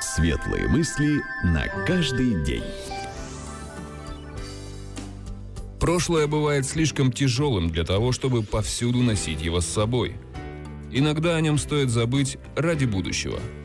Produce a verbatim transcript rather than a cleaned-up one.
Светлые мысли на каждый день. Прошлое бывает слишком тяжелым для того, чтобы повсюду носить его с собой. Иногда о нем стоит забыть ради будущего.